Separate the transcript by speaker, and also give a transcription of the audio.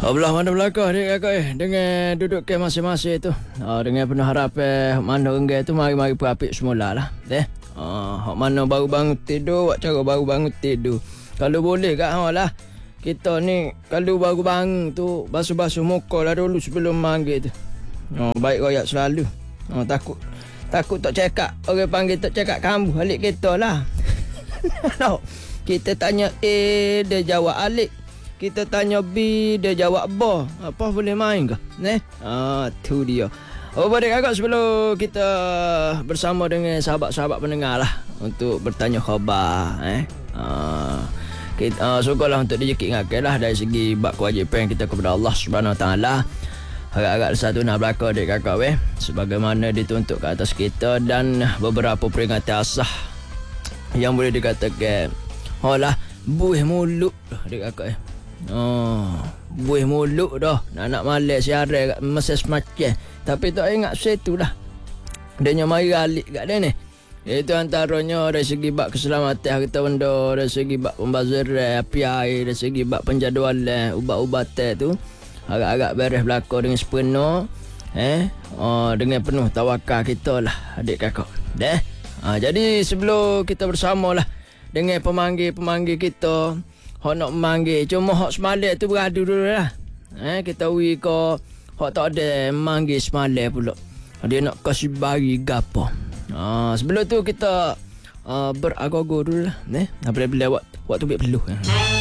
Speaker 1: Belah mana belakang dia kakak dengan duduk ke masing-masing tu. Dengan penuh harapan mana enggai tu mari-mari berapik semula lah. Hak mana baru bangun tidur, buat cara baru bangun tidur. Kalau boleh kat lah. Kita ni kalau baru bangun tu basuh-basuh muka lah dulu sebelum manggil tu. Baik royak selalu. Takut tak cekak. Orang panggil tak cekak kamu alik kita lah. No. Kita tanya A, dia jawab alik. Kita tanya B, dia jawab ba. Apa boleh main ke? Tu dia. Boleh kakak sebelum kita bersama dengan sahabat-sahabat pendengar lah untuk bertanya khabar. Kita syukurlah untuk dijekit ingatkan lah dari segi bab kewajipan kita kepada Allah Subhanahu Wa Taala. Agak-agak satu nak berlaku dek kakak sebagaimana dituntut ke atas kita dan beberapa peringatan asah yang boleh dikatakan lah buih mulut dah dek kakak buih mulut dah nak malas siaran kat masa semacam tapi tak ingat situ lah dia mari alik kat dia ni. Itu antaranya dari segi bab keselamatan harta benda, dari segi bab pembaziran api air, dari segi bab penjadualan ubat-ubatan tu agak-agak beres berlaku dengan sepenuh dengan penuh tawakal kita lah adik kakak. Jadi sebelum kita bersama lah dengan pemanggil-pemanggil kita hak nak memanggil cuma hak semalam tu beradu dulu lah. Kita wi ko hak tak ada memanggil semalam pula. Dia nak kasih bagi gapo. Sebelum tu kita beragogo dulu lah. Bila-bila waktu perlu.